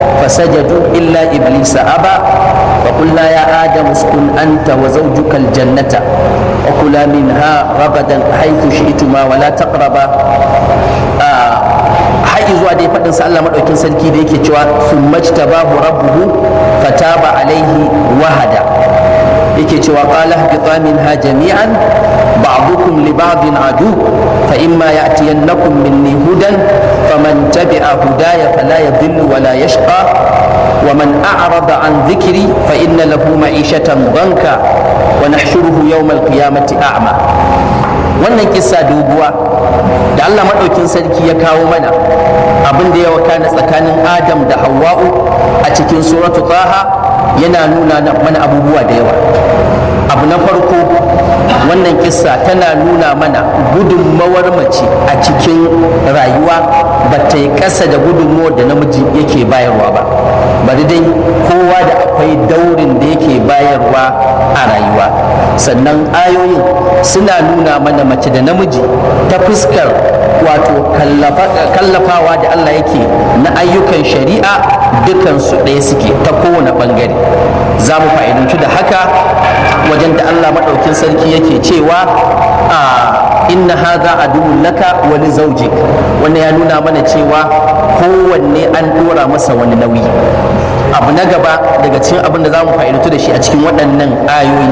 fasajadu illa iblisa aba wa qulna ya adamu uskun anta wa zawjuka aljannata wa kula minha ragadan haythu shi'tuma wa la taqraba har zuwa dai faɗin sa Allah madaukin sarki da yake cewa thumma jtabahu rabbuhu fataba alaihi wahada, yake cewa qala ihbita minha jami'an ba'dukum li ba'din adu fa imma ya'tiyannakum minni hudan faman tabi'a hudaya fala yadhillu wa la yashqa wa man a'rada an dhikri fa inna lahu ma'ishatan danka wa nahshuruhu yawm al-qiyamati a'ma. Wannan kissa doguwa da Allah maɗaukin sarki ya kawo mana abin da ya wakana tsakanin Adam da Hawwa'u a cikin suratu Taha yana nuna mana abubuwa da yawa. Abu na farko, wannan kissa tana nuna mana gudunmawar mace a cikin rayuwa ba ta yi ƙasa da gudunmawar da namiji yake bayarwa ba, bari dai kowa da akwai daurin da yake bayarwa a rayuwa. Sannan ayoyin suna nuna mana mace da namiji ta fuskar wato kallafawa da Allah yake na ayyukan shari'a dukansu ɗaya suke ta kowane ɓangare. Za mu fa'idantu da haka wajen da Allah maɗaukin sarki yake cewa inna hadha aduwwun laka wa li zawjik. Wannan ya nuna mana cewa kowanne an ɗora masa wani nauyi. Abu na gaba daga cikin abin da za mu fa'idantu da shi a cikin waɗannan ayoyi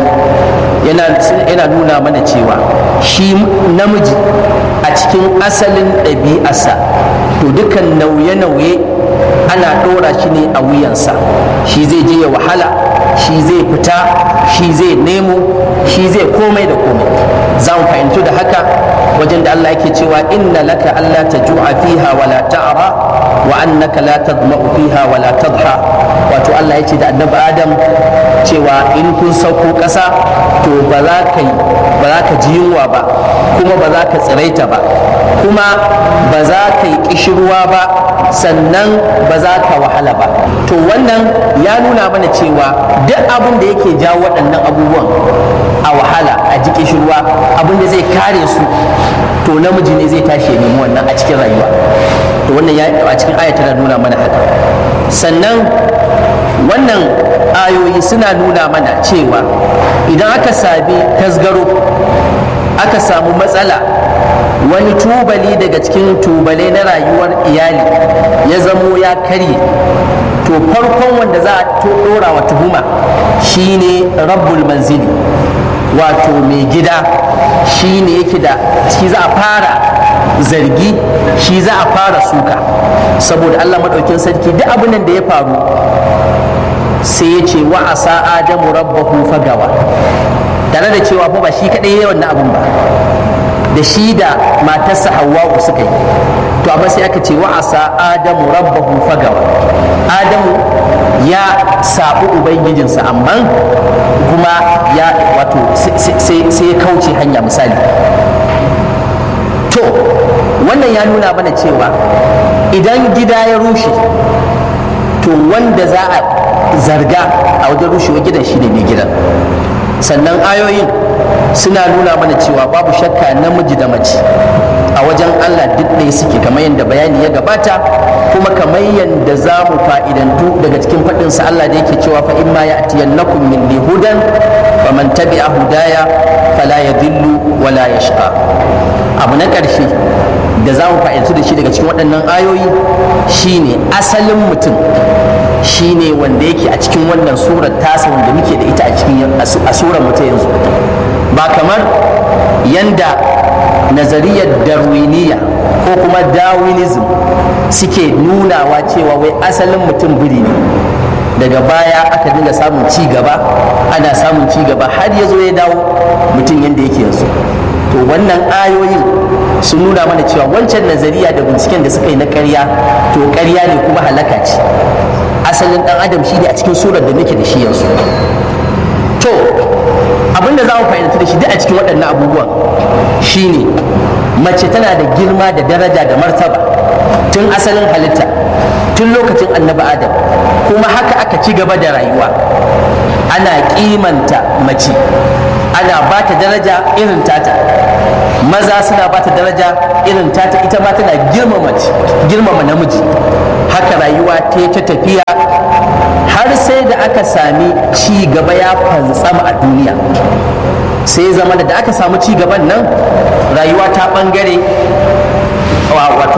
yana nuna mana cewa shi namiji a cikin asalin ɗabi'arsa to dukan nauye-nauye ana ɗora shi ne a wuyansa. Shi zai je ya wahala, shi zai fita, shi zai nemo, shi zai komai da komai. Za mu fahimtu da haka wajen da Allah yake cewa inna laka alla taju'a fiha wa la ta'ra wa annaka la tadma'u fiha wa la tadha. Wato Allah ya ce da annabi Adam cewa in kun sauko ƙasa to ba za ka ji yunwa ba, kuma ba za ka tsiraita ba, kuma ba za ka yi ƙishirwa ba, sannan ba za ka wahala ba. To wannan ya nuna mana cewa duk abin da yake jawo waɗannan abubuwan a wahala, a ji ƙishirwa, abin da zai kare su, to namiji ne zai tashi ya nemi wannan a cikin rayuwa. To wannan a cikin aya tana nuna mana haka. Sannan wannan ayoyi suna nuna mana cewa idan aka sami tasgaro, aka samu matsala, wani tubali daga cikin tubalai na rayuwar iyali ya zamo ya karye, to farkon wanda za a ɗora wa tuhuma shine rabbul manzili, wato mai gida. Shi ne yake da shi za a fara zargi, shi za a fara suka, saboda Allah maɗaukin sarki duk abin da ya faru sai ya ce wa asa adamu rabbahu fagawa, tare da cewa fa ba shi kaɗai ya wannan abun ba, da shi da matarsa Hawwa'u suka yi. To amma sai aka ce wa asa adamu rabbahu fagawa, Adamu ya saɓi ubangijinsa, amma kuma ya wato sai ya kauce hanya misali. To wannan ya nuna mana cewa idan gida ya rushe, to wanda za a zarga a wajen rushewa gidan shi ne mai gidan. Sannan ayoyin suna nuna mana cewa babu shakka namiji da mace a wajen Allah duk ɗaya suke, kamar yadda bayani ya gabata, kuma kamar yadda za mu fa'idantu daga cikin faɗinsa Allah da yake cewa fa imma ya'tiyannakum minni hudan faman tabi'a hudaya fala yadhillu wa la yashqa. Abu na ƙarshe da za mu fa'idantu da shi daga cikin waɗannan ayoyi shine asalin mutum shine wanda yake a cikin wannan surar tasa wanda muke da ita a surar mu ta yanzu, ba kamar yanda nazariyar darwiniya ko kuma darwinism suke nunawa cewa wai asalin mutum biri ne, daga baya aka dinga samun ci gaba, ana samun ci gaba har ya zo ya dawo mutum yadda yake yanzu. To wannan ayoyin sun nuna mana cewa wancan nazariya da binciken da suka yi na ƙarya, to ƙarya ne kuma halaka ce. Asalin ɗan adam shi ne a cikin surar da muke da shi yanzu. To abinda za mu fahimta da shi duk a cikin waɗannan abubuwan shine mace tana da girma da daraja da martaba tun asalin halitta, tun lokacin annabi Adam, kuma haka aka ci gaba da rayuwa. Ana kimanta mace, ana ba ta daraja irin tata, maza suna ba ta daraja irin tata, ita ma tana girmama namiji. haka rayuwa ta tafiya har sai da aka sami ci gaba ya fantsama a duniya. Sai zama da aka samu ci gaban nan rayuwa ta bangare wato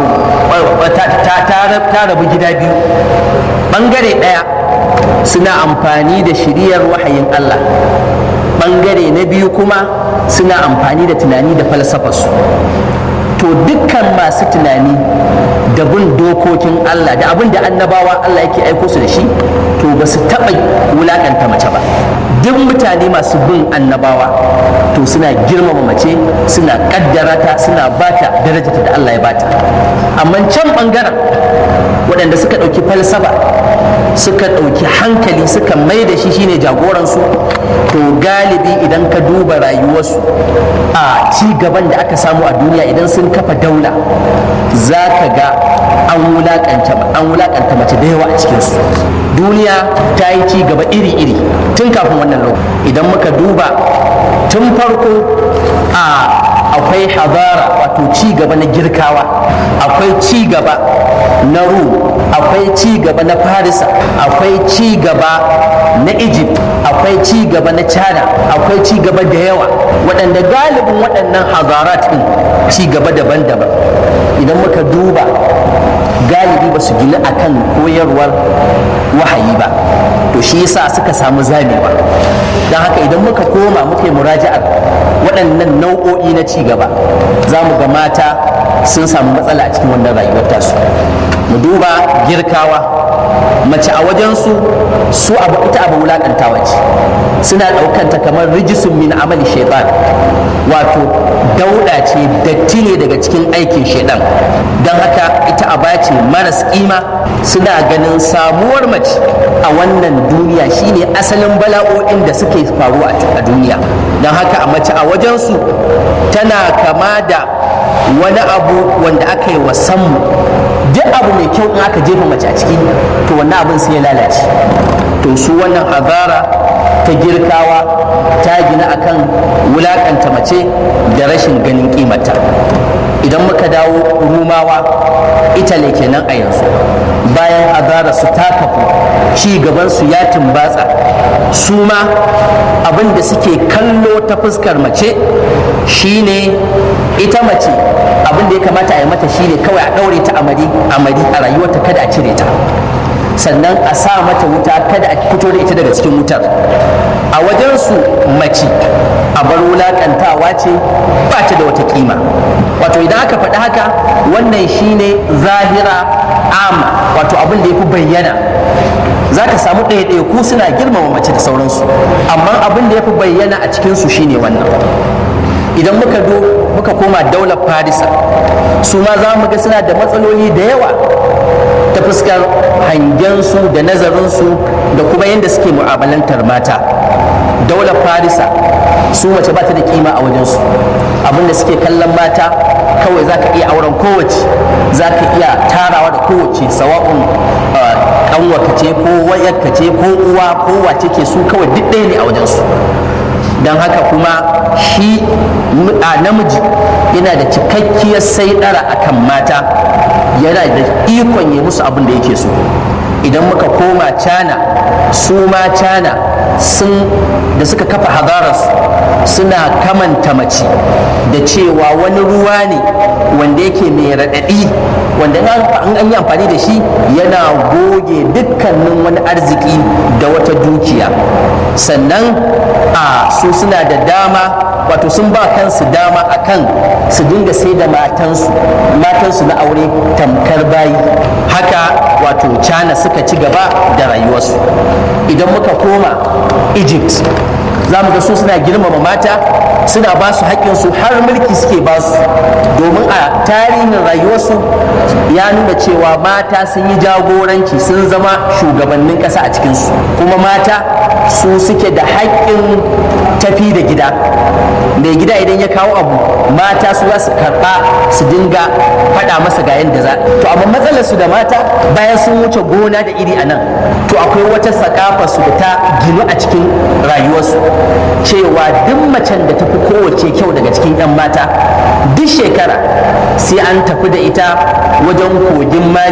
ta rabu gida biyu. Bangare ɗaya suna amfani da shiriyar wahayin Allah, bangare na biyu kuma suna amfani da tunani da falsafarsu. To dukkan masu tunani da bin dokokin Allah da abin da annabawa Allah yake aiko su da shi, to ba su taɓa wulaƙanta mace ba. Duk mutane masu bin annabawa to suna girmama mace, suna ƙaddara ta, suna bata darajarta da Allah ya bata. Amma can ɓangaren waɗanda suka ɗauki falsafa, suka ɗauki hankali, suka mai da shi shine jagoransu, to galibi idan ka duba rayuwarsu a ci gaban da aka samu a duniya, idan sun kafa daula za ka ga an wulaƙanta mace da yawa a cikinsu. Duniya ta yi ci gaba iri-iri tun kafin wannan lokaci. Idan muka duba tun farko akwai hadara, wato ci gaba na girkawa, akwai ci gaba na rum, akwai ci gaba na farisa, akwai ci gaba na egypt, akwai ci gaba na china, akwai ci gaba da yawa waɗanda galibin waɗannan hadarat ɗin ci gaba daban-daban idan muka duba galibi ba su gina akan koyarwar wahayi ba, to shi yasa suka samu zamewa. don haka idan muka koma muka yi muraja'ar waɗannan nau'o'i na ci gaba, za mu ga mata sun samu matsala a cikin wannan rayuwar tasu. Mu duba girkawa, mace a wajensu su ita abu wulaƙantawa ce, suna ɗaukanta kamar rijisun min amali shaitan, wato dauɗa ce, datti ne daga cikin aikin shaitan. Don haka ita aba ce maras kima, suna ganin samuwar mace a wannan duniya shine asalin bala'o'in da suke faruwa a duniya. Don haka a mace a wajensu tana kama da wani abu wanda aka yi wa sammu. Duk abu mai kyau in aka jefa mace a ciki, to wannan abin sai ya lalace. To su wannan azara ta girkawa ta gina akan wulakanta mace da rashin ganin kimata. Idan muka dawo rumawa, italy kenan a yanzu, bayan azara su ta kafu, ci gaban su ya tumbatsa, su ma abin da suke kallo ta fuskar mace shine ita mace abin da ya kamata a yi mata shine kawai a ɗaure ta amari a rayuwarta, kada a cire ta, sannan a sa mata wuta, kada a fito da ita daga cikin wutar. A wajensu mace a bar wulaƙantawa ce, ba ta da wata kima. Wato idan aka faɗi haka, wannan shine zahira ama, wato abin da ya fi bayyana. Za ka samu ɗaiɗaiku suna girmama mace da sauransu, amma abin da ya fi bayyana a cikinsu shine wannan. Idan muka koma daular farisa, su ma za mu ga suna da matsaloli da yawa ta fuskar hangensu da nazarinsu da kuma yadda suke mu'amalantar mata. Daular farisa su mace ba ta da kima a wajensu, abinda suke kallon mata kawai za ka iya auren kowace, za ka iya tarawa da kowace, sawa'un ƙanwarka ce ko wayarka ce ko uwa ko wace ke, su kawai duk ɗaya ne a wajensu. Don haka kuma shi namiji yana da cikakkiyar saidara akan mata, yana da ikon yi musu abin da yake so. Idan muka koma cana, su ma cana da suka kafa hadararsu suna kamanta mace da cewa wani ruwa ne wanda yake mai raɗaɗi, wanda an yi amfani da shi yana goge dukkanin wani arziki da wata dukiya. Sannan su suna da dama, wato sun ba kansu dama akan su dinga sai da matansu na aure tamkar bayi. Haka wato cana suka ci gaba da rayuwarsu. Idan muka koma Egypt, za mu ga su suna girmama mata, suna ba su haƙƙinsu, har mulki suke ba su, domin a tarihin rayuwarsu ya nuna cewa mata sun yi jagoranci, sun zama shugabannin ƙasa a cikinsu, kuma mata su suke da haƙƙin tafi da gida. Mai gida idan ya kawo abu, mata su za su karɓa su dinga faɗa masa ga yadda za. To amma matsalar su da mata, bayan sun wuce gona da iri a nan, to akwai wata sakafa su da ta ginu a cikin rayuwarsu, cewa duk macen da ta fi kowace kyau daga cikin 'yan mata, duk shekara sai an tafi da ita wajen kogin maliya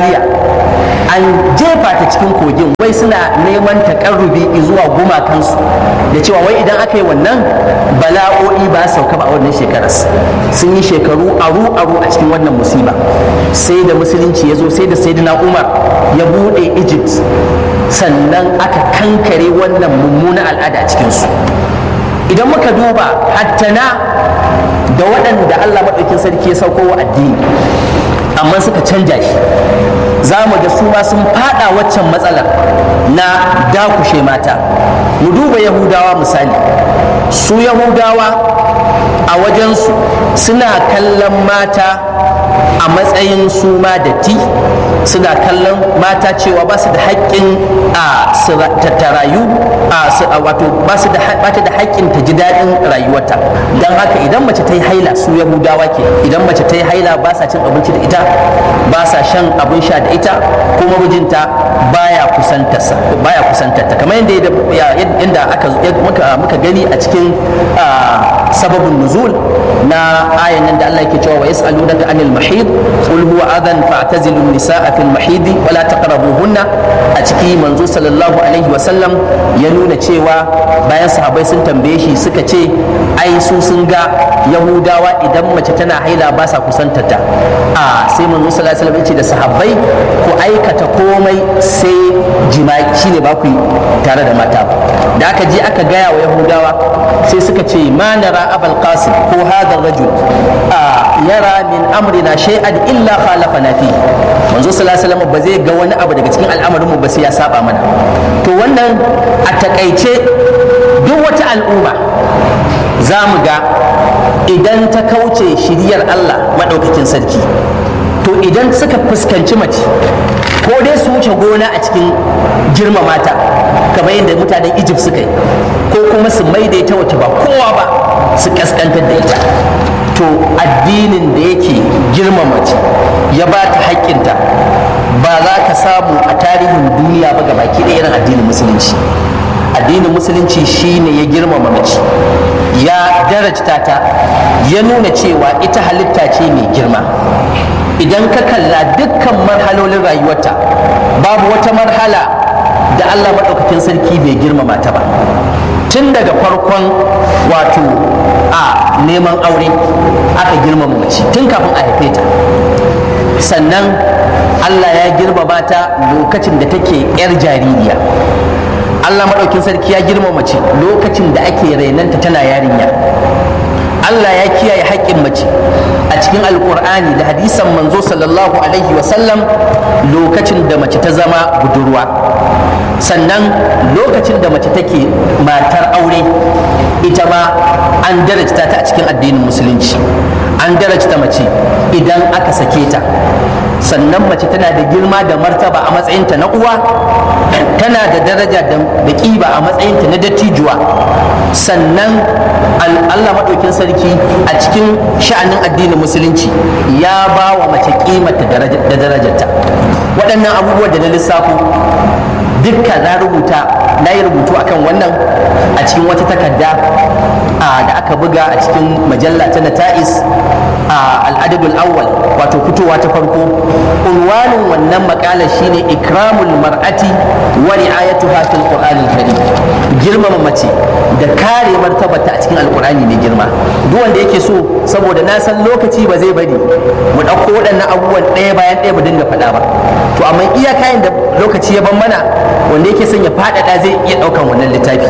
an jefa ta cikin kogin, wai suna neman taƙarrubi zuwa gumakansu da cewa wai idan aka yi wannan bala'o'i ba sauka ba a wannan shekarar. Sun yi shekaru aru a cikin wannan musiba, sai da musulunci ya zo, sai da sayyidina Umar ya buɗe Egypt, sannan aka kankare wannan mummuna al'ada a cikinsu. Idan muka duba hattana da waɗanda Allah maɗaukin sarki ya sauko wa addini amma suka canja shi, za mu ga su ma sun fada waccan matsalar na dakushe mata. Mu duba Yahudawa misali, su Yahudawa a wajensu suna kallon mata a matsayin su ma datti, suna kallon mata cewa ba su da haƙƙin ta rayu, wato ba ta da haƙƙin ta ji daɗin rayuwarta. Don haka idan mace ta yi haila, su Yahudawa ke, idan mace ta yi haila ba sa cin abinci da ita, ba sa shan abin sha da ita, kuma mijinta baya kusantarta, kamar yadda muka gani a cikin sababin nuzul na ayan nan da Allah yake cewa wa yas'alunaka anil mahid qul huwa adhan fa'tazilu an-nisaa fil mahid wa la taqrabuhunna. A ciki manzo sallallahu alaihi wa sallam ya nuna cewa bayan sahabbai sun tambaye shi suka ce ai su sun ga Yahudawa idan mace tana haila ba sa kusantarta, sai manzo sallallahu alaihi wa sallam ya ce da sahabbai ku aikata komai sai jima'i, shine ba ku tare da mata ba. Da aka je aka gaya wa Yahudawa sai suka ce ma nara abul qasim ko hadha rajul yara min amrina shay'an illa khalafana fi. Manzo sallallahu alaihi wasallam ba zai ga wani abu daga cikin al'amarin mu ba sai ya saba mana. To wannan a takaice duk wata al'umma za mu ga idan ta kauce shiriyar Allah madaukakin sarki, to idan suka fuskanci mace ko dai su wuce gona a cikin girmamata kamar yadda mutanen Egypt suka yi, ko kuma su maidaita wata ba kowa ba, su kaskantar da ita. To addinin da yake girmama mace ya ba ta haƙƙinta ba za ka samu a tarihin duniya ba gabaki da irin addinin musulunci. Addinin musulunci shine ya girmama mace, ya darajta ta, ya nuna cewa ita halitta ce mai girma. Idan ka kalla dukkan marhalolin rayuwarta, babu wata marhala da Allah maɗaukakin sarki bai girmama ta ba. Tun daga farkon wato a neman aure aka girmama mace tun kafin a haife ta, sannan Allah ya girmama ta lokacin da take 'yar jaririya. Allah maɗaukin sarki ya girmama mace lokacin da ake rainanta tana yarinya. Allah ya kiyaye haƙƙin mace a cikin alƙur'ani da hadisan manzo sallallahu alaihi wasallam lokacin da mace ta zama budurwa. Sannan lokacin da mace take matar aure, ita ma an darajta ta a cikin addinin musulunci. An darajta mace idan aka sake ta. Sannan mace tana da girma da martaba a matsayinta na uwa, tana da daraja da ƙiba a matsayinta na dattijuwa. Sannan Allah maɗaukin sarki a cikin sha'anin addinin musulunci ya ba wa mace ƙimata da darajarta. Waɗannan abubuwan da na lissafo dukka na yi rubutu akan wannan a cikin wata takarda da aka buga a cikin majalla ta Nata'is al'adadul awwal, wato fitowa ta farko. Unwanin wannan makalar shine ikramul mar'ati wa ri'ayatuha fil qur'anil karim, girmama mace da kare martabata a cikin alqur'ani mai girma. Duk wanda yake so, saboda na san lokaci ba zai bari mu ɗauko waɗannan abubuwan ɗaya bayan ɗaya mu dinga faɗa ba, to amma iya kayan da lokaci ya ban mana, wanda yake son ya faɗaɗa zai iya ɗaukan wannan littafi.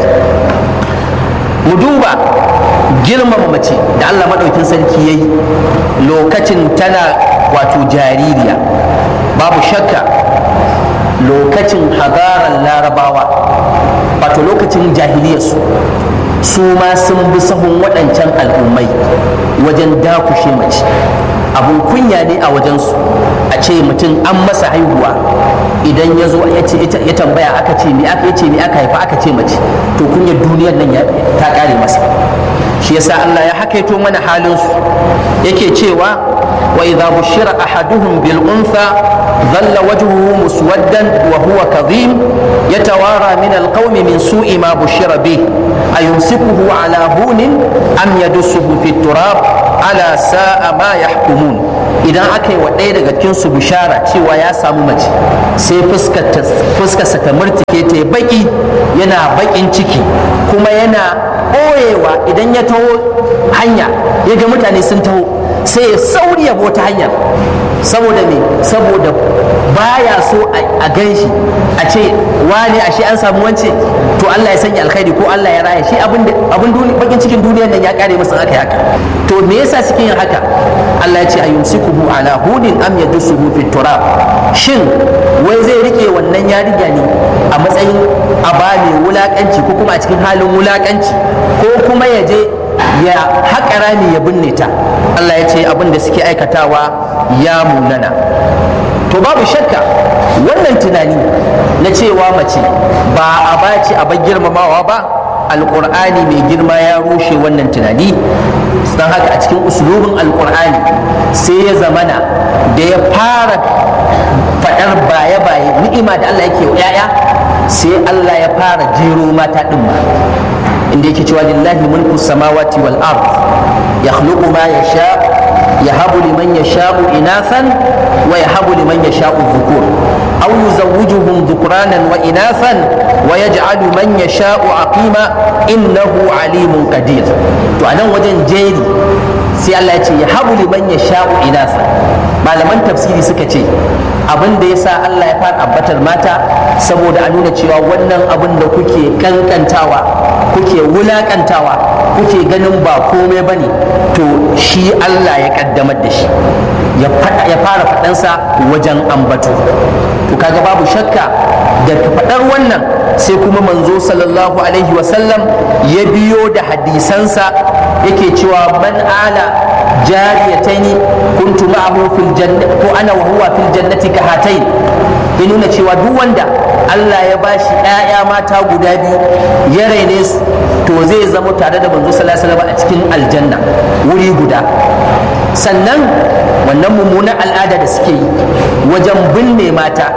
Mu duba girmama mace da Allah maɗaukin sarki ya yi lokacin tana wato jaririya. Babu shakka lokacin hadarar larabawa, wato lokacin jahiliyarsu, su ma sun bi sahun waɗancan al'ummai wajen dakushe mace. Abun kunya ne a wajensu a ce mutum an masa haihuwa, idan ya zo ya tambaya aka ce me aka haifa, aka ce mace, to kunyar duniyar nan ta kare masa. Shi yasa Allah ya hakaito mana halinsu, yake cewa wa idza bushira ahaduhum bil untha dhalla wajhuhu muswaddan wa huwa kadhim yatawara min al qawmi min su'i ma bushira bih ayumsikuhu ala hunin am yadussuhu fi turab ala sa'a ma yahkumun. Idan aka yi wa ɗaya daga cikin su bishara cewa ya samu mace, sai fuskarsa ta murtike ta baki, yana bakin ciki kuma yana ɓoyewa. Idan ya taho hanya ya ga mutane sun taho, sai ya sauri ya bota hanyar. Saboda me? Saboda baya so a gan shi a ce wane ashe an samu wance, to Allah ya sanya alkhairi ko Allah ya raya shi. abin bakin cikin duniyar nan ya kare masa aka haka. To me yasa suke yin haka? Allah ya ce ayumsikuhu ala hunin am yadsuhu fit turab. Shin wai zai rike wannan yarinya ne a matsayin aba mai wulakanci ko kuma a cikin halin wulakanci, ko kuma ya je ya haƙa rami ya binne ta? Allah ya ce abin da suke aikatawa ya munana. To babu shakka wannan tunani na cewa mace ba a baci a bar girmamawa ba, alƙur'ani mai girma ya rushe wannan tunani. Don haka a cikin usulubin alƙur'ani sai ya zamana da ya fara faɗar baye-baye ni'ima da Allah yake wa 'ya'ya, sai Allah ya fara jero mata ɗin ma, inda yake cewa lillahi mulku samawati wal ard yakhluqu ma yasha yahabu liman yasha'u inathan wa yahabu liman yasha'u dhukur aw yuzawwijuhum dhukranan wa inathan wa yaj'alu man yasha'u aqima innahu alimun qadir. To anan wajen jeri sai Allah ya ce yahabu liman yasha'u inathan. Malaman tafsiri suka ce abin da yasa Allah ya fara ambatar mata saboda a nuna cewa wannan abin da kuke kankantawa, kuke wulakantawa, kuke ganin ba komai bane, to shi Allah ya kaddamar da shi, ya fara faɗansa wajen ambato. To kaga babu shakka da faɗar wannan sai kuma manzo sallallahu alaihi wasallam ya biyo da hadisansa yake cewa man ala jariyataini kuntu ma'ahu fil jannati ko ana wa huwa fil jannati ka hatain. Ya nuna cewa duk wanda Allah ya bashi ƴaƴa mata guda biyu ya raine su, to zai zama tare da manzo sallallahu alaihi wasallam a cikin aljanna wuri guda. Sannan wannan mummunan al'ada da suke yi wajen binne mata,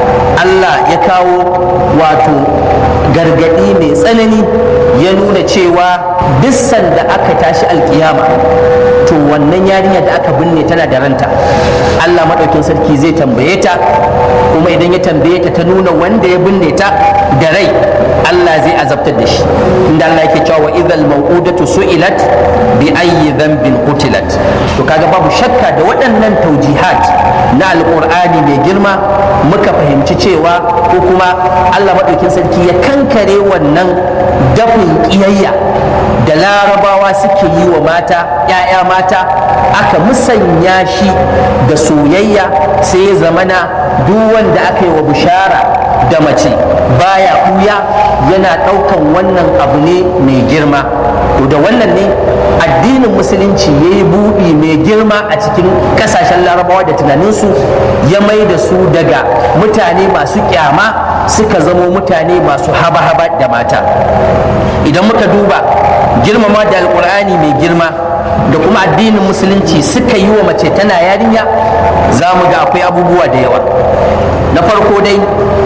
Allah ya kawo wato gargadi mai tsanani, ya nuna cewa duk sanda aka tashi alkiyama, to wannan yarinya da aka binne tana da ranta, Allah maɗaukin sarki zai tambaye ta, kuma idan ya tambaye ta ta nuna wanda ya binne ta da rai, Allah zai azabtar da shi. Inda Allah yake cewa wa idhal maw'udatu su'ilat bi ayyi dhanbin qutilat. To kaga babu shakka da waɗannan taujihat na alqur'ani mai girma muka fahimci cewa, ko kuma Allah maɗaukin sarki ya kankare wannan dafin ƙiyayya da larabawa suke yi wa mata, 'ya'ya mata, aka musanya shi da soyayya. sai ya zamana duk wanda aka yi wa bishara da mace baya ɓuya, yana ɗaukan wannan abu ne mai girma. To da wannan ne addinin musulunci ya yi buɗi mai girma a cikin ƙasashen larabawa da tunaninsu, ya mai da su daga mutane masu ƙyama suka zamo mutane masu haba-haba da mata. Idan muka duba girmama da alƙur'ani mai girma da kuma addinin musulunci suka yi wa mace tana yarinya, za mu ga akwai abubuwa da yawa. Na farko dai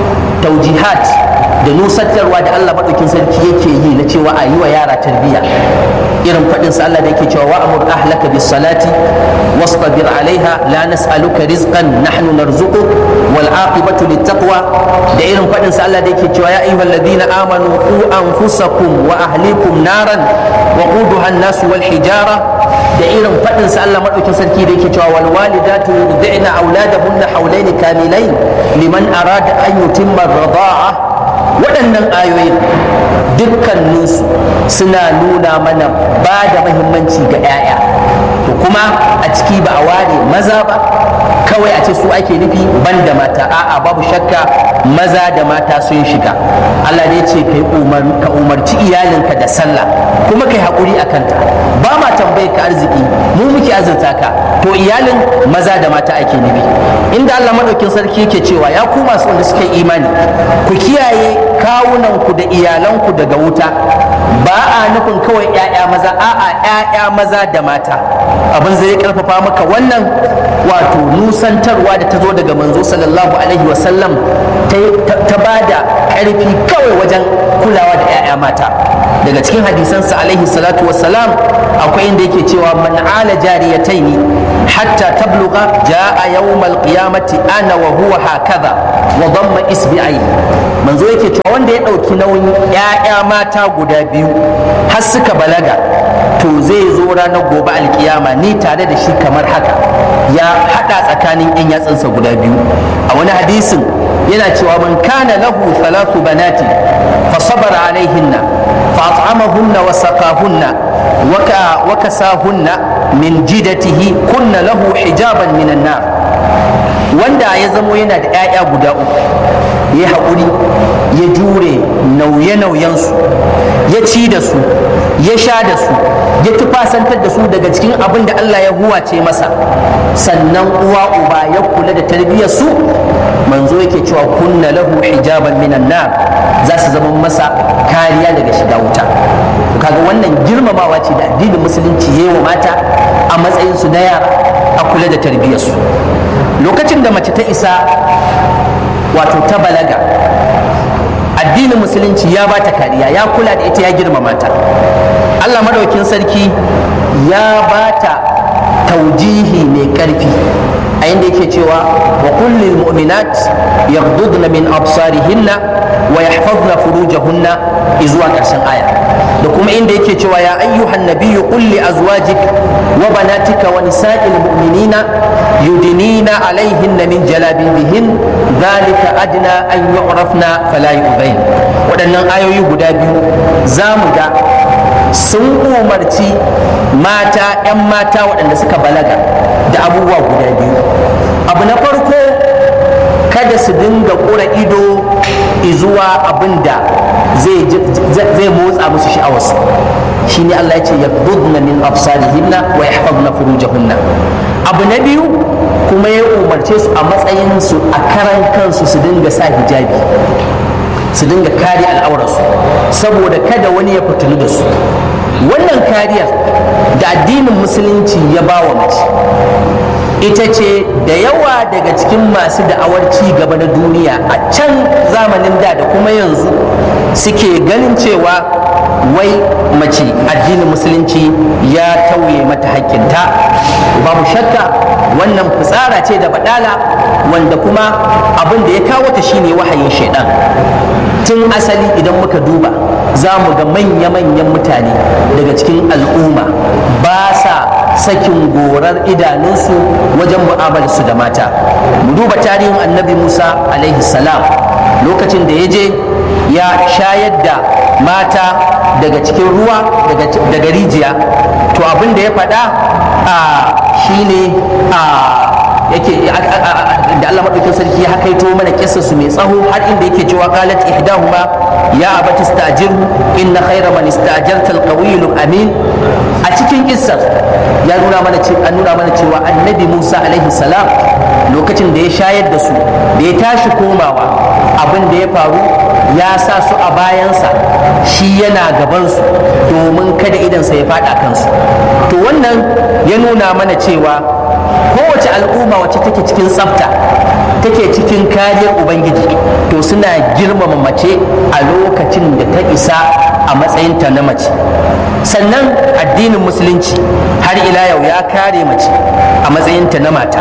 taujihat da nusantarwa da Allah maɗaukin sarki yake yi na cewa a yi wa yara tarbiyya, irin faɗin sa Allah da yake cewa wa'mur ahlaka bis salati wastabir alaiha la nas'aluka rizqan nahnu narzuquk wal aqibatu lit taqwa, da irin faɗin sa Allah da yake cewa ya ayyuhal ladina amanu qu anfusakum wa ahlikum naran waquduha an-nas wal hijara, da irin faɗin sa Allah maɗaukin sarki da yake cewa wal walidatu yurdi'na auladahunna hawlaini kamilain liman arada an yutimma ar-rida'a. Waɗannan ayoyin dukkaninsu suna nuna mana ba da mahimmanci ga 'ya'ya, to kuma a ciki ba a ware maza ba kawai a ce su ake nufi ban da mata, a'a babu shakka maza da mata sun shiga. Allah ne ce ka umarci iyalinka da sallah kuma kai haƙuri a kanta, ba ma tambaye ka arziki, mu muke azurta ka, to iyalin maza da mata ake nufi. Inda Allah madaukin sarki yake cewa ya ku masu wanda suka yi imani ku kiyaye kawunanku da iyalanku daga wuta, ba a nufin kawai 'ya'ya maza, a'a 'ya'ya maza da mata. Abin zai karfafa maka wannan wato nusantarwa da ta zo daga manzo sallallahu alaihi wasallam ta ba da ƙarfi kawai wajen kulawa da 'ya'ya mata. Daga cikin hadisansa alaihi salatu wassalam akwai inda yake cewa man ala jariyataini hatta tabluga jaa yawmal qiyamati ana wa huwa hakaza wa damma isbi'ai. Manzo yake cewa wanda ya dauki nauyin 'ya'ya mata guda biyu har suka balaga to zai zo ranar gobe alkiyama ni tare da shi kamar haka, ya hada tsakanin 'yan yatsunsa guda biyu. A wani hadisin yana cewa man kana lahu thalathu banati fa sabara alaihinna fa at'amahunna wa saqahunna wa kasahunna min jidatihi kunna lahu hijaban minan nar. Wanda ya zamo yana da 'ya'ya guda uku, ya haƙuri, ya jure nauye-nauyensu, ya ci da su, ya sha da su, ya tufasantar da su daga cikin abin da Allah ya huwace masa, sannan uwa uba ya kula da tarbiyyar su, manzo yake cewa kunna lahu hijaban minan nar, za su zama masa kariya daga shiga wuta. Kaga wannan girmamawa ce da addinin musulunci yayi wa mata a matsayin su na yara, a kula da tarbiyyar su. Lokacin da mace ta isa wato ta balaga, addinin musulunci ya bata kariya, ya kula da ita, ya girmama ta. Allah madaukin sarki ya bata taujihi mai karfi a inda yake cewa wa kullil mu'minat yaghdudna min absarihinna wa yahfazna furujahunna izuwa ƙarshen aya, da kuma inda yake cewa ya ayyuhan nabiyyu qul li azwajik wa banatika wa nisa'il mu'minina yudinina alaihinna min jalabibihin dhalika adna an yu'rafna fala yu'zain. Waɗannan ayoyi guda biyu za mu ga sun umarci mata 'yan mata waɗanda suka balaga da abubuwa guda biyu. Abu na farko, kada su dinga ƙura ido izuwa abin da zai motsa musu sha'awarsu. Shi ne Allah ya ce yaghdudna min absarihinna wa yahfazna furujahunna. Abu na biyu kuma ya umarce su a matsayin su a karan kansu su dinga sa hijabi, su dinga kare al'aurarsu saboda kada wani ya fitinu da su. Wannan kariyar da addinin musulunci ya ba wa mace ita ce da yawa daga cikin masu da'awar ci gaba na duniya a can zamanin da kuma yanzu suke ganin cewa wai mace addinin musulunci ya tauye mata haƙƙinta. Babu shakka wannan fitsara ce da badala, wanda kuma abin da ya kawo ta shine wahayin shaidan. Tun asali idan muka duba za mu ga manya-manyan mutane daga cikin al'umma ba sa sakin gorar idanunsu wajen mu'amalarsu da mata. Mu duba tarihin annabi Musa alaihi salam, lokacin da ya je ya shayar da mata daga cikin ruwa daga rijiya, to abin da ya faɗa shine yake da Allah madaukakin sarki ya hakaito mana kissar su mai tsaho har inda yake cewa qalat ihdahuma ya abati istajirhu inna khayra man istajarta alqawiyyu amin. A cikin kissar ya nuna mana cewa annabi Musa alaihi salam lokacin da ya shayar da su, da ya tashi komawa, abin da ya faru ya sa su a bayansa, shi yana gabansu domin kada idansa ya faɗa kansu. To wannan ya nuna mana cewa kowace al'umma wacce take cikin tsafta, take cikin kariyar ubangiji, to suna girmama mace a lokacin da ta isa a matsayinta na mace. Sannan addinin musulunci har ila yau ya kare mace a matsayinta na mata.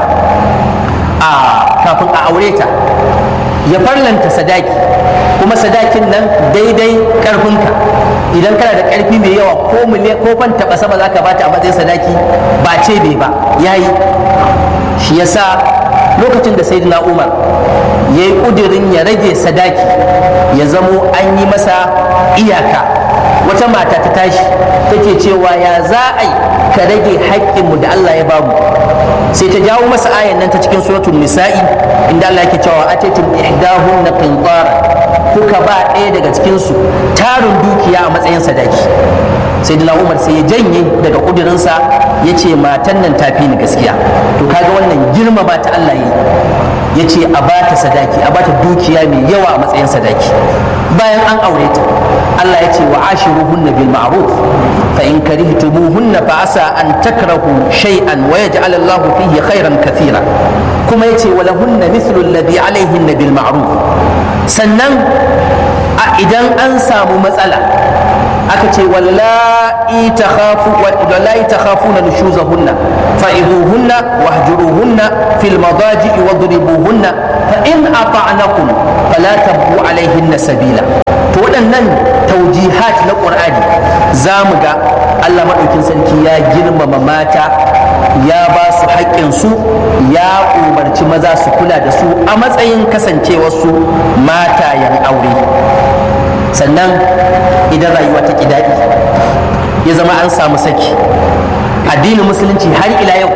Kafin a aure ta ya farlanta sadaki, kuma sadakin nan daidai karfinka. Idan kana da karfi mai yawa ko miliyan ko fan taba sama zaka bata a matsayin sadaki, ba ce bai ba yayi. Shi yasa lokacin da sayyidina Umar ya yi ƙudurin ya rage sadaki, ya zamo an yi masa iyaka, wata mata ta tashi take cewa ya za a yi ka rage haƙƙinmu da Allah ya bamu. Sai ta jawo masa ayan nan ta cikin suratul nisa'i inda Allah yake cewa atitum ihdahunna qinṭara, kuka ba ɗaya daga cikin su tarin dukiya a matsayin sadaki. Sai da Umar sai ya janye daga ƙudurinsa ya ce matan nan tafi ni gaskiya. To kaga wannan girma ba ta Allah yi, ya ce a bata sadaki, a bata dukiya mai yawa a matsayin sadaki. Bayan an aure ta, Allah ya ce wa ashiruhunna bil ma'ruf fa in karihtumuhunna fa asa an takrahu shay'an wa yaj'al Allahu fihi khairan kathira. Kuma yace wa lahunna mithlu alladhi alayhinna bil ma'ruf. Sannan idan an samu matsala aka ce wallahi takhafuna nushuzahunna fa'iduhunna wahjuruhunna fil madaji'i wadribuhunna fa in ata'nakum fala tabghu alaihinna sabila. To waɗannan taujihat na Qur'ani za mu ga Allah maɗaukin sarki ya girmama mata, ya ba su haƙƙinsu, ya umarci maza su kula da su a matsayin kasancewarsu matayen aure. Sannan idan rayuwa ta ƙi daɗi ya zama an samu saki, addinin musulunci har ila yau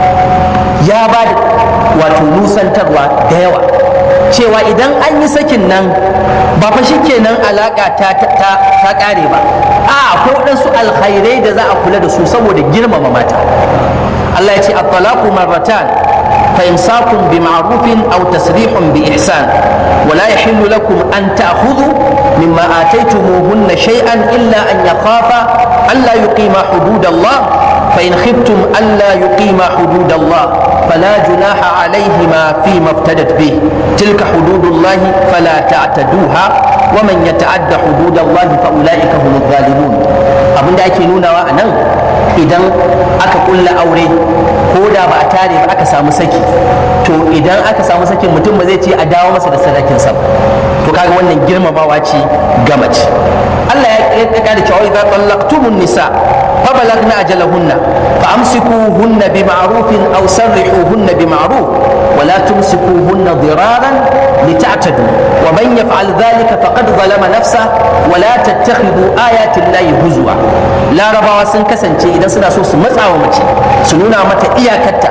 ya ba da wato nusantarwa da yawa cewa idan an yi sakin nan ba fa shi kenan alaƙa ta ƙare ba, akwai waɗansu alkhairai da za a kula da su saboda girmama mata. Allah ya ce at-talaqu marratan fa imsakun bi ma'rufin aw tasrihun bi ihsan wa la yahillu lakum an ta'khudhu mimma ataytumuhunna shay'an illa an yakhafa alla yuqima hududallah fa in khiftum alla yuqima hududallah فلا جناح عليهما فيما افتدت به تلك حدود الله فلا تعتدوها ومن يتعد حدود الله فأولئك هم الظالمون. abin da ake nunawa a nan idan aka kulla aure ko da ba a tare ba aka samu saki, to idan aka samu sakin mutum ba zai ce a dawo masa da sadakinsa ba, to kaga wannan girmamawa ce ga mace. Allah ya kada cewa idza tallaqtumun nisa fa balagna ajalahunna fa amsikuhunna bima'rufin aw sarrihuhunna bima'ruf wa la tumsikuhunna diraran lita'tadu wa man yaf'al dhalika faqad zalama nafsa wa la tattakhidhu ayati llahi huzwa. Larabawa sun kasance idan suna so su matsawa mace su nuna mata iyakarta,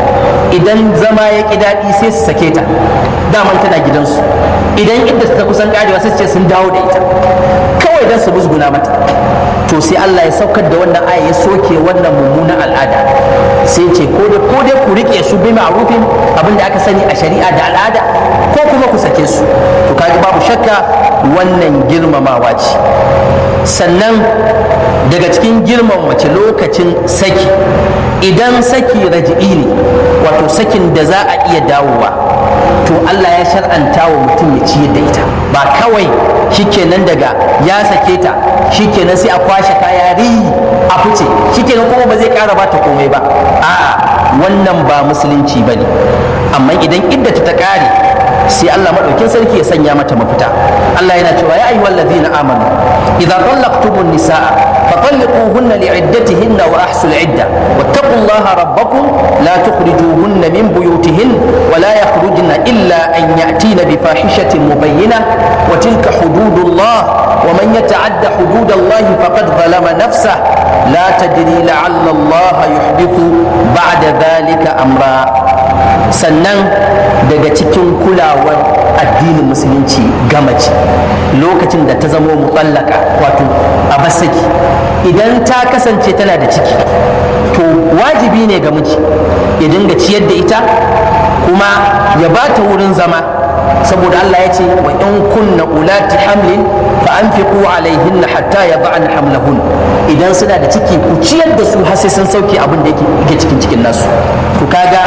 idan zama ya ƙi daɗi sai su sake ta, daman tana gidansu, idan idda ta kusan ƙarewa sai su ce sun dawo da ita kawai don su musguna mata. To sai Allah ya saukar da wannan aya ya soke wannan mummunan al'ada, sai ce ko dai ku rike su bi ma'rufin abinda aka sani a shari'a da al'ada, ko kuma ku sake su. To kaji babu shakka wannan girmamawa ce. Sannan daga cikin girman mace lokacin saki, idan saki raji'i ne wato sakin da za a iya dawowa, to Allah ya shar'anta wa mutum ya ciyar da ita, ba kawai shikenan daga ya sake ta shikenan sai a kwashe kaya a fice shikenan kuma ba zai ƙara bata komai ba. A'a, wannan ba musulunci bane. Amma idan iddata ta ƙare sai Allah madaukin sarki ya sanya mata mafita. Allah yana cewa ya ayyuhal ladhina amanu idza tallaqtumun nisaa fatalliquhunna li'iddatihinna wa ahsul 'idda wattaqullaha rabbakum la tukhrijuhunna min buyutihin wa la yakhrujna illa an ya'tina bi fahishatin mubayyinah wa tilka hududullah wa man yata'adda hududallahi faqad zalama nafsah la tadri la'alla Allah yuhdithu ba'da dhalika amra. Sannan daga cikin kulawar addinin musulunci ga mace lokacin da ta zama mutallaka wato a basaki, idan ta kasance tana da ciki, to wajibi ne ga miji ya dinga ciyar da ita kuma ya ba ta wurin zama, saboda Allah ya ce wa in kunna ulati hamlin fa anfiqu alaihinna hatta yad'an hamlahun. Idan suna da ciki ku ciyar da su har sai sun sauke abin da yake cikin nasu. To kaga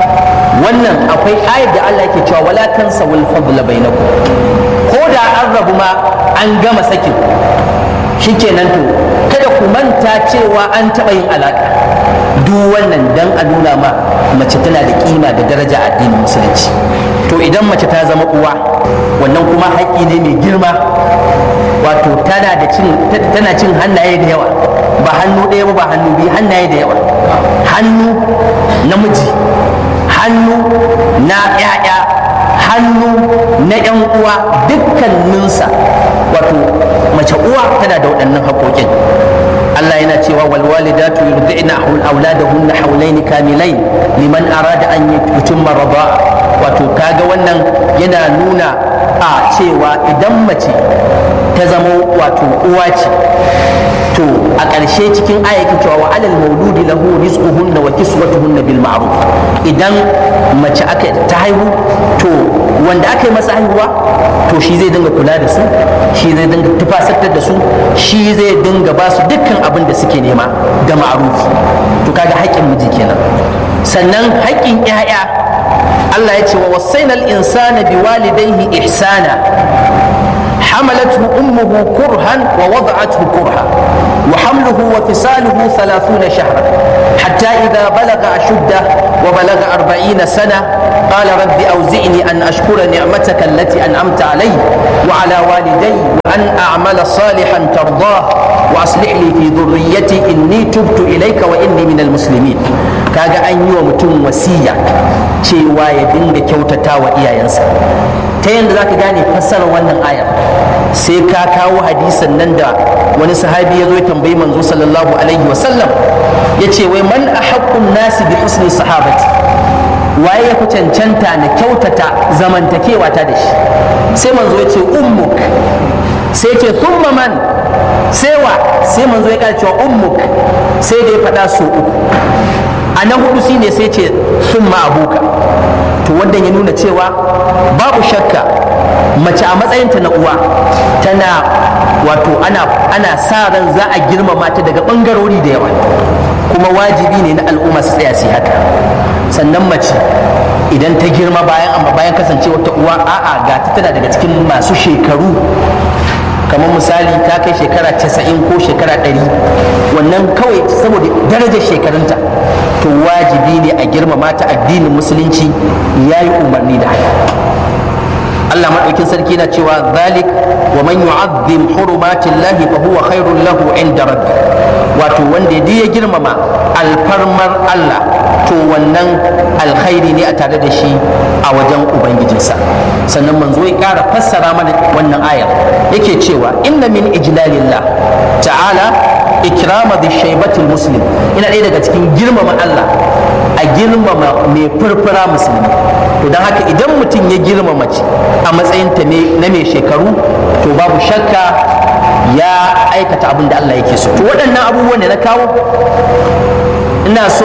wannan akwai ayat da Allah yake cewa wala tansawul fadla bainakum, ko da an rabu ma an gama sakin shikenan, to kada ku manta cewa an taɓa yin alaƙa. Duk wannan dan a nuna ma mace tana da kima da daraja a addinin musulunci. To idan mace ta zama uwa, wannan kuma haƙƙi ne mai girma, wato tana cin hannaye da yawa, ba hannu ɗaya ba hannu biyu, hannaye da yawa, hannu namiji, hannu na ‘ya'ya, hannu na ‘yan uwa, dukkaninsa wato mace uwa tana da waɗannan haƙoƙin. Allah yana cewa wal walidatu yurdi'na auladahunna hawlayn kamilayn liman arada an yutimma rida'a. Wato kaga wannan yana nuna a cewa idan mace ta zama wato uwa ce, to a ƙarshe cikin ayyakin cewa wa alal mauludi lahu rizquhunna wa kiswatuhunna bil ma'ruf. Idan mace ta haihu, to wanda aka yi masa haihuwa to shi zai dinga kula da su, shi zai dinga tufasantar da su, shi zai dinga ba su dukkan abin da suke nema da ma'rufi. To kaga haƙƙin miji kenan. Sannan haƙƙin ƴaƴa, Allah ya ce wa wasainal insana biwalidayhi ihsana حملته أمه كرها ووضعته كرها وحمله وفصاله 30 شهرا حتى إذا بلغ أشده وبلغ 40 سنة قال رب أوزعني أن أشكر نعمتك التي أنعمت علي وعلى والدي وأن أعمل صالحا ترضاه وأصلح لي في ذريتي إني تبت إليك وإني من المسلمين. kaga an yi wa mutum wasiya cewa ya dinga kyautata wa iyayensa. Ta yadda za ka gane fassarar wannan ayar sai ka kawo hadisan nan da wani sahabi ya zo ya tambayi manzo sallallahu alaihi wasallam ya ce wai man ahaqqun nasi bi husni sahabati, waye ya fi cancanta na kyautata zamantakewa ta da shi? Sai manzo ya ce ummuk, sai ce thumma man, sai wa? Sai manzo ya kara cewa ummuk, sai da ya faɗa so uku. A na hudu shine sai ce summa abuka. To wannan ya nuna cewa babu shakka mace a matsayinta na uwa tana wato ana sa ran za a girmama ta daga bangarori da yawa, kuma wajibi ne na al'umma su tsaya su haka. Sannan mace idan ta girma bayan kasancewa ta uwa, a'a ga ta tana daga cikin masu shekaru, kamar misali ta kai shekara 90 ko shekara 100, wannan kawai saboda darajar shekarunta to wajibi ne a girmama ta. Addinin musulunci ya yi umarni da haka. Allah maɗaukin sarki na cewa zalik wa man yu'azzim hurumatillahi fa huwa khairul lahu inda rabbi, wato wanda ya girmama alfarmar Allah to wannan alkhairi ne a tare da shi a wajen ubangijinsa. Sannan manzo ya ƙara fassara mana wannan ayar yake cewa inna min ijlalillah ta'ala ikrama bi shaybatil muslim, ina ɗaya daga cikin girmama Allah a girmama mai furfura musulmi. To don haka idan mutum ya girmama ce a matsayinta na mai shekaru, to babu shakka ya aikata abin da Allah yake so. To waɗannan abubuwan da na kawo ina so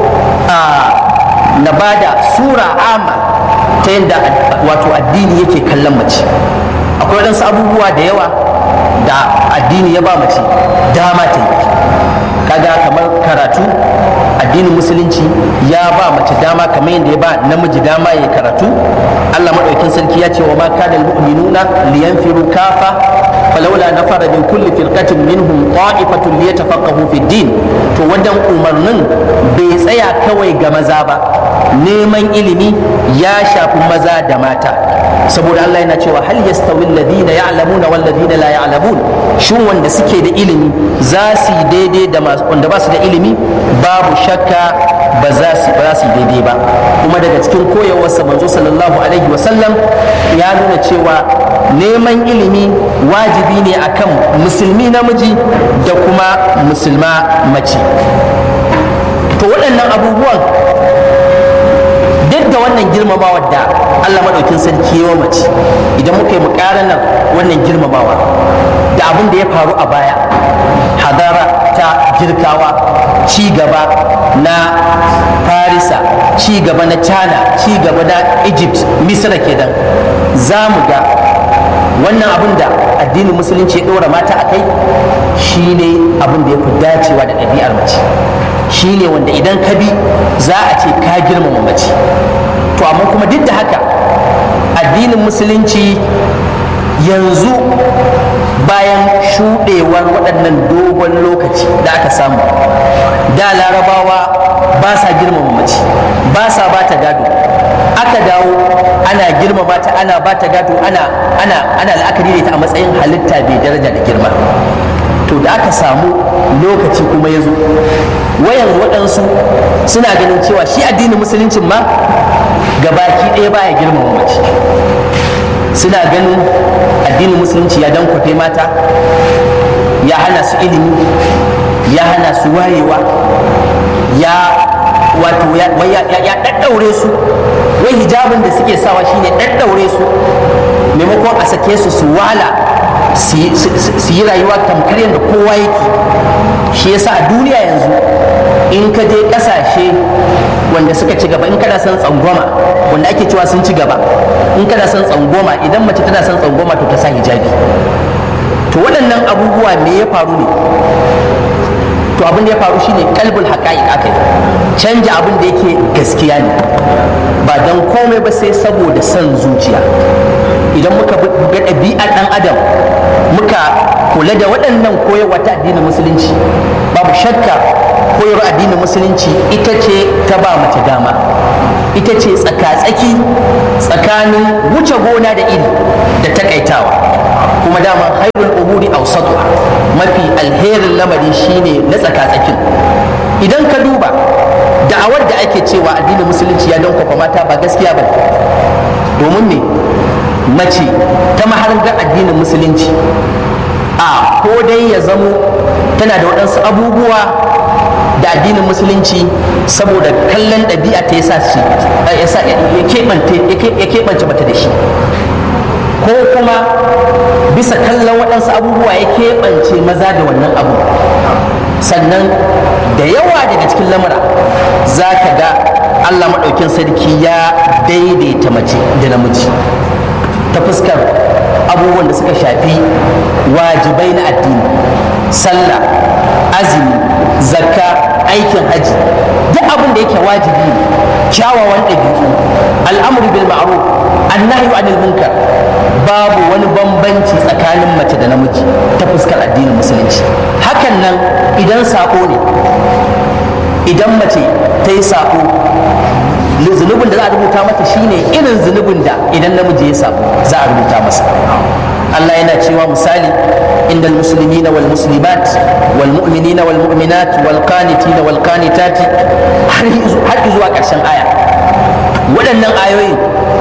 na bada sura ama ta yadda wato addini yake kallon mace. Akwai waɗansu abubuwa da yawa da addini ya ba mace dama ta yi, kaga kamar karatu, addinin musulunci ya ba mace dama kamar yadda ya ba namiji dama ya karatu. Allah madaukakin sarki ya ce wa ma kana almu'minuna liyanfiru kafa falawla nafara min kulli firqatin minhum ta'ifatun liyatafaqahu fi din. To wannan umarnin bai tsaya kawai ga maza ba, neman ilimi ya shafi maza da mata, saboda Allah yana cewa hal yastawi alladhina ya'lamuna wal ladina la ya'lamun, shin wanda suke da ilimi za su yi daidai da wanda ba su da ilimi? Babu shakka ba za su yi daidai ba. Kuma daga cikin koyarwarsa manzo sallallahu alaihi wasallam ya nuna cewa neman ilimi wajibi ne akan musulmi namiji da kuma musulma mace. To waɗannan abubuwan duk da wannan girmamawa da Allah maɗaukin sarki yawa mace, idan muka yi muƙaranar wannan girmamawa da abin da ya faru a baya, hadara ta girkawa, ci gaba na farisa, ci gaba na china, ci gaba na egypt, misra kenan, za mu ga wannan abin da addinin musulunci ya ɗora mata a kai shine abin da ya fi dacewa da ɗabi'ar mace, shine wanda idan ka bi za a ce ka girmama mace. To amma kuma duk da haka addinin musulunci yanzu bayan shuɗewar waɗannan dogon lokaci da aka samu, da larabawa ba sa girmama mace, ba sa ba ta gado, aka dawo ana girmama ta, ana ba ta gado, ana la'akari da ita a matsayin halitta bai daraja da girma. To da aka samu lokaci kuma ya zo, wayan waɗansu suna ganin cewa shi addinin musuluncin ma gabaki ɗaya baya girmama mace. Suna ganin addinin musulunci ya dankwafe mata, ya hana su ilimi, ya hana su wayewa, ya ɗaɗɗaure su. Wai hijabin da suke sawa shine ɗaɗɗaure su, maimakon a sake su su wala su yi rayuwa tamkar yadda kowa yake. Shi yasa a duniya yanzu in ka je kasashe wanda suka ci gaba, in kana son tsangwama, wanda ake cewa sun ci gaba, in kana son tsangwama, idan mace tana son tsangwama to ta sa hijabi. To waɗannan abubuwa me ya faru ne? To abin da ya faru shine kalbul haqa'iq akai, canja abin da yake gaskiya ne, ba dan komai ba sai saboda son zuciya. idan muka ga ɗabi'ar ɗan adam muka kula da waɗannan koyarwa ta addinin musulunci, babu shakka koyarwa addinin musulunci ita ce ta ba mace dama, ita ce tsaka-tsaki tsakanin wuce gona da iri da takaitawa, kuma dama khairul umuri awsatuha, mafi alherin lamari shine na tsaka-tsakin. Idan ka duba da'awar da ake cewa addinin musulunci ya dankwafa mata ba gaskiya ba, domin ne mace ta maharangar addinin musulunci a ko dai ya zamo tana da waɗansu abubuwa da addinin musulunci saboda kallon ɗabi'a ta ya keɓance mata da shi, ko kuma bisa kallon waɗansu abubuwa ya keɓance maza da wannan abu. Sannan da yawa daga cikin lamura za ka ga Allah maɗaukin sarki ya daidaita mace da namiji ta fuskar abubuwan da suka shafi wajibai na addini, sallah, azumi, zakka, aikin haji, duk abin da yake wajibi ne, kyawawan ɗabi'u, al'amru bil ma'ruf, annahyu anil munkar, babu wani bambanci tsakanin mace da namiji ta fuskar addinin musulunci. Hakan nan idan sako ne, idan mace ta yi sako, zunubin da za a rubuta mata shine irin zunubin da idan namiji ya sako za a rubuta masa. Allah yana cewa misali inda almuslimina wal muslimat wal mu'minina wal mu'minat wal qanitina wal qanitati har zuwa ƙarshen aya. Waɗannan ayoyin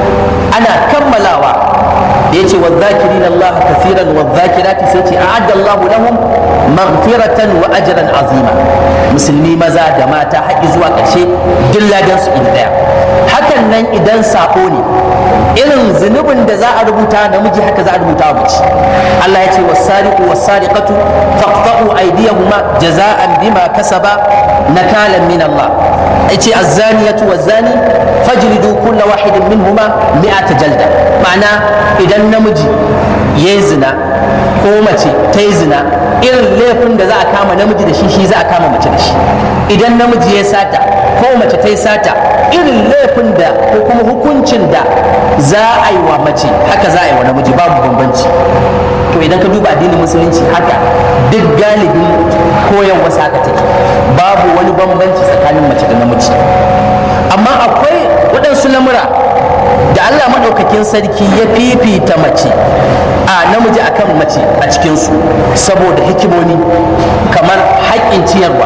ana kammalawa da yace wadh-dhakirina Allah kaseeran wadh-dhakirati sai ce a'adda Allah lahum maghfiratan wa ajran azima. Musulmi maza da mata har zuwa ƙarshe duk ladan su ɗaya. Hakan nan idan sako ne, irin zunubin da za a rubuta namiji haka za a rubuta wa mace. Allah ya ce was-sariqu was-sariqatu faqta'u aydiyahuma jaza'an bima kasaba nakalan min Allah. Yace az-zaniyatu waz-zani fajlidu kulla wahidin minhuma 100 jalda. Ma'ana idan namiji yayi zina ko mace ta yi zina, irin laifin da za a kama namiji da shi za a kama mace da shi. Idan namiji ya sata ko mace ta yi sata, irin laifin da ko kuma hukuncin da za a yi wa mace haka za a yi wa namiji, babu bambanci. To idan ka duba addinin musulunci haka duk galibin koyan wasu haka take, babu wani bambanci tsakanin mace da namiji. Amma akwai waɗansu lamura da Allah maɗaukakin sarki ya fifita mace a namiji akan mace a cikinsu saboda hikimomi, kamar haƙƙin ciyarwa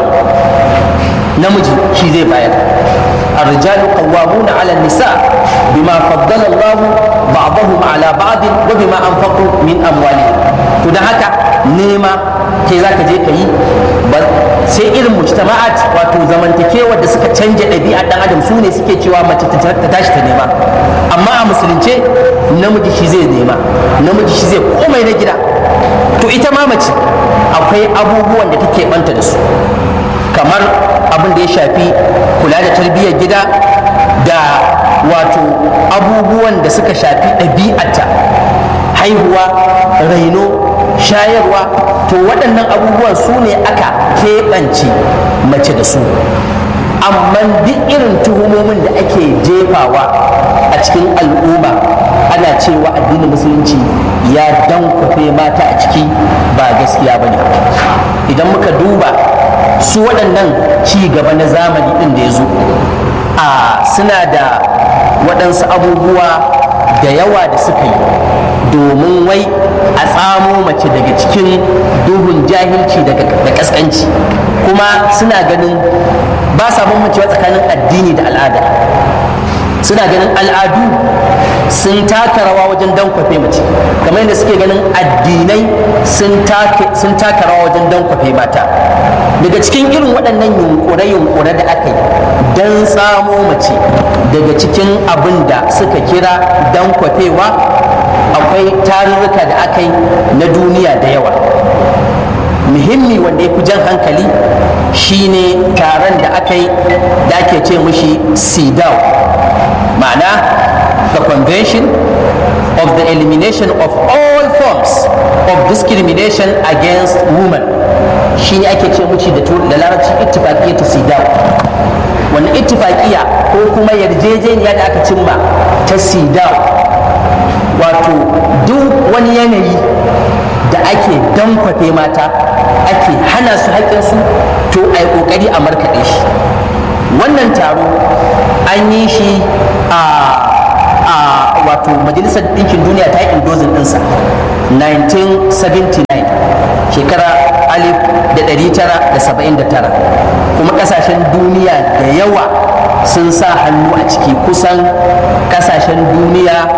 namiji shi zai bayar. الرجال قوامون على النساء بما فضل الله بعضهم على بعض وبما أنفقوا من أموالهم. to da haka nema kai zaka je ka yi, sai irin mujtama'at wato zamantakewa da suka canja ɗabi'a ɗan adam su ne suke cewa mace ta tashi ta nema. Amma a musulunce namiji shi zai nema, namiji shi zai komai na gida. To ita ma mace akwai abubuwan da take banta da su, kamar abin da ya shafi kula da tarbiyyar gida da wato abubuwan da suka shafi ɗabi'arta, haihuwa, raino, shayarwa. To waɗannan abubuwan su ne aka keɓance mace da su. Amma duk irin tuhumomin da ake jefawa a cikin al'umma ana cewa addinin musulunci ya dankwafe mata a ciki, ba gaskiya ba ne. Idan muka duba su waɗannan ci gaba na zamani ɗin da ya zo suna da waɗansu abubuwa da yawa da suka yi domin wai a tsamo mace daga cikin duhun jahilci da ƙasƙanci, kuma suna ganin ba sa bambancewa tsakanin addini da al'ada. Suna ganin al'adu sun taka rawa wajen dankwafe mace, kamar yadda suke ganin addinai sun taka rawa wajen dankwafe mata. Daga cikin irin waɗannan yunkure-yunkure da aka yi don tsamo mace daga cikin abin da suka kira dankwafewa, akwai tarurruka da aka yi na duniya da yawa. Muhimmi wanda ya fi jan hankali shine taron da aka yi da ake ce mushi CEDAW, ma'ana the Convention of the Elimination of all forms of discrimination against women. Shi ne ake ce mushi da larabci ittifaqiyatu CEDAW. Wani ittifaqiya ko kuma yarjejeniya da aka cimma ta CEDAW wato duk wani yanayi da ake dankwafe mata ake hana su haƙƙinsu to a yi ƙoƙari a markaɗe shi. Wannan taro an yi shi a wato majalisar ɗinkin duniya ta yi indozin ɗinsa 1979 shekara 1979 kuma ƙasashen duniya da yawa sun sa hannu a ciki, kusan ƙasashen duniya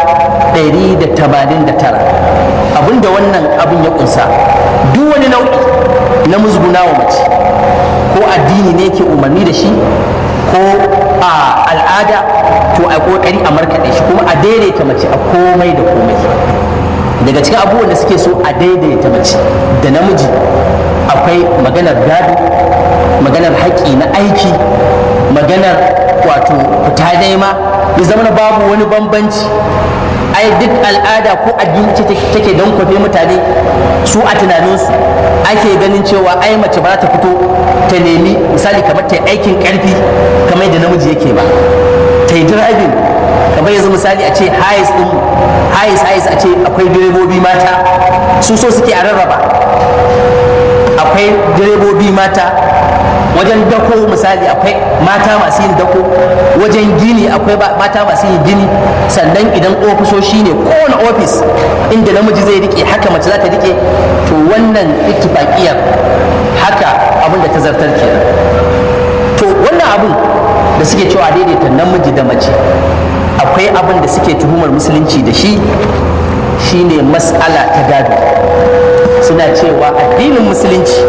189. Abinda wannan abin ya kunsa duk wani nau'i na musguna wa mace ko addini ne ke umarni da shi ko a al'ada to a kokari a markaɗe shi kuma a daidaita mace a komai da komai. Daga cikin abubuwan da suke so a daidaita mace da namiji akwai maganar gado, maganar haƙƙi na aiki, maganar wato fita nema, ya zama babu wani bambanci. Ai duk al'ada ko addini ce take don kwafe mutane su a tunaninsu ake ganin cewa ai mace ba za ta fito ta nemi misali kamar ta yi aikin karfi kamar yadda namiji yake ba, ta yi driving kamar yanzu misali a ce hayes a ce akwai direbobi mata, su so suke a rarraba, akwai direbobi mata wajen dako misali akwai mata masu yin dako, wajen gini akwai mata masu yin gini, sannan idan ofisoshi ne kowane ofis inda namiji zai rike haka mace za ta rike. To wannan ittifaqiyar haka abin da ta zartar kenan. To wannan abin da suke cewa daidaita namiji da mace akwai abin da suke tuhumar musulunci da shi, shine mas'ala ta gado. Suna cewa addinin musulunci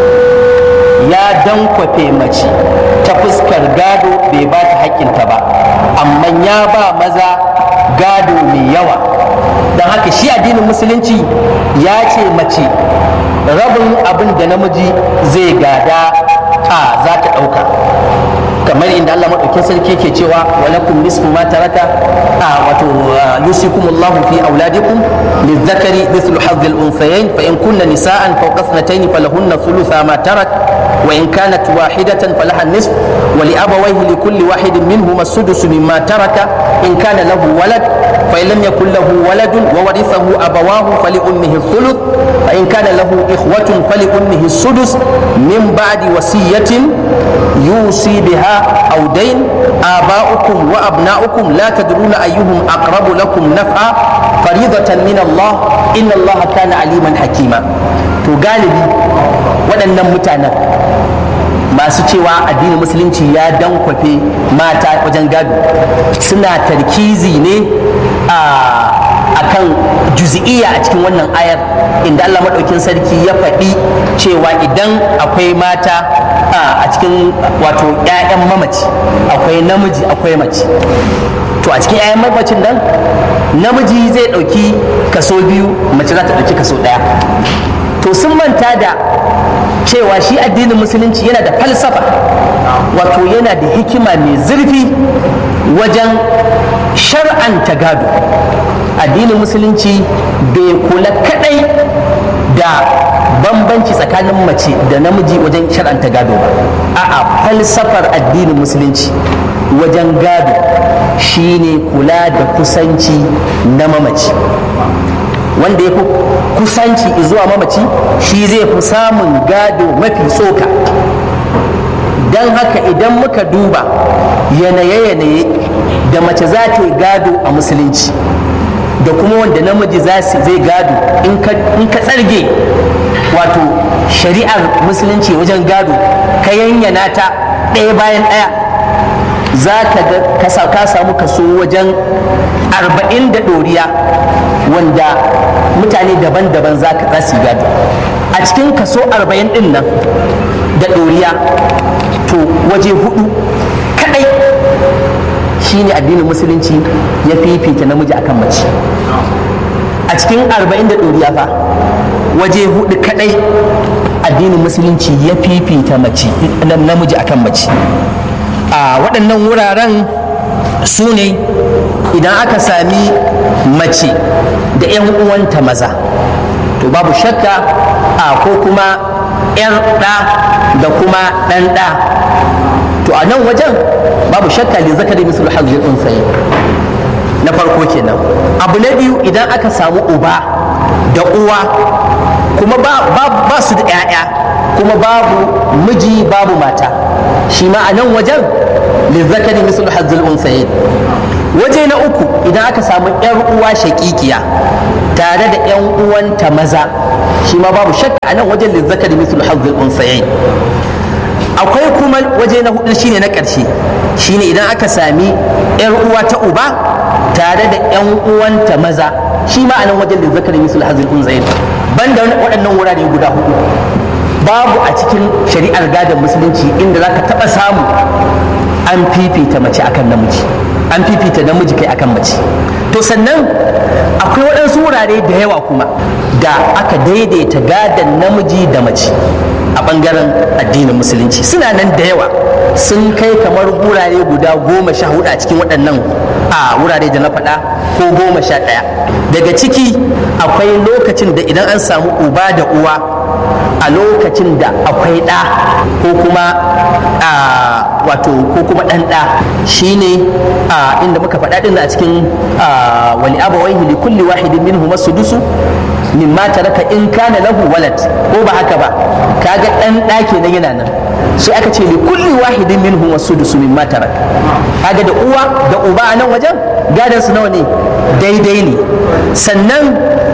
ya dankwafe mace ta fuskar gado bai ba ta haƙƙinta ba, amma ya ba maza gado mai yawa. Don haka shi addinin musulunci ya ce mace rabin abin da namiji zai gada za ta ɗauka, kamar inda Allah maɗaukin sarki ke cewa walakum nisfu ma taraka wato yusikumullahu fi auladikum lizzakari mithlu hazzil unsayayn fa in kunna nisaan fawqa ithnatayn falahunna thulutha ma tarak wa in kanat wahidatan falaha nisf wa li abawayhi likulli wahidin minhuma as-sudus mimma taraka in kana lahu walad fa in lam yakul lahu waladun wa warithahu abawahu fali ummihi ath-thuluth fa in kana lahu ikhwatun fali ummihi as-sudus min ba'di wasiyatin yusi biha أو دين آباؤكم وأبناؤكم لا تدرون أيهم أقرب لكم نفعا فريضة من الله إن الله كان عليما حكيما. to galibi waɗannan mutanen masu cewa addinin musulunci ya dankwafe mata wajen gado suna tarkizi ne a kan juz'iyya a cikin wannan ayar inda Allah maɗaukin sarki ya faɗi cewa idan akwai mata a cikin wato 'ya'yan mamaci akwai namiji akwai mace, to a cikin 'ya'yan mamacin nan namiji zai ɗauki kaso biyu, mace za ta ɗauki kaso ɗaya. To sun manta da cewa shi addinin musulunci yana da falsafa, wato yana da hikima mai zurfi wajen shar'anta gado. Addinin musulunci bai kula kadai da bambanci tsakanin mace da namiji wajen shar'anta gado ba, a'a falsafar addinin musulunci wajen gado shine kula da kusanci na mamaci. Wanda ya fi kusanci zuwa mamaci shi zai fi samun gado mafi tsoka. Don haka idan muka duba yanaye-yanaye da mace za ta yi gado a musulunci da kuma wanda namiji zai gado, in ka tsarge wato shari'ar musulunci wajen gado ka yanyana ta ɗaya bayan ɗaya, za ka samu kaso wajen 40 da ɗoriya wanda mutane daban-daban za su gado. A cikin kaso 40 ɗin nan da ɗoriya to waje 4 kaɗai shine addinin musulunci ya fifita namiji akan mace. A cikin 40 da ɗoriya fa waje 4 kaɗai addinin musulunci ya fifita namiji akan mace. A waɗannan wuraren su ne idan aka sami mace da 'yan uwanta maza, to babu shakka ko kuma 'yar ɗa da kuma ɗan ɗa, to a nan wajen babu shakka da zakari misal hajjin unsayi na farko kenan. Abu na biyu, idan aka samu uba da uwa kuma ba su da 'ya'ya kuma babu miji babu mata, shi ma a nan wajen lizzakari mislu hazzul unsayin. Waje na uku, idan aka samu 'yar uwa shaƙiƙiya tare da 'yan uwanta maza, shi ma babu shakka a nan wajen lizzakari mislu hazzul unsayin. Akwai kuma waje na hudu, shine na ƙarshe, shine idan aka sami 'yar uwa ta uba tare da 'yan uwanta maza, shi ma a nan wajen lizzakari mislu hazzul unsayin. Banda waɗannan wurare guda hudu, babu a cikin shari'ar gadon musulunci inda za ka taɓa samu an fifita mace akan namiji, an fifita namiji kai akan mace. To sannan akwai waɗansu wurare da yawa kuma da aka daidaita gadon namiji da mace a ɓangaren addinin musulunci, suna nan da yawa, sun kai kamar wurare guda 14 a cikin waɗannan wurare da na faɗa, ko 11. Daga ciki akwai lokacin da idan an samu uba da uwa, a lokacin da akwai ɗa ko kuma ko kuma ɗan ɗa, shine inda muka faɗa ɗin a cikin wali abawaihi li kulli wahidin minhum as-sudusu mimma taraka in kana lahu walad, ko ba haka ba, kaga ɗan ɗa kenan yana nan, sai aka ce li kulli wahidin minhum as-sudusu mimma taraka, kaga da uwa da uba a nan wajen gadan su nawa ne, daidai ne. Sannan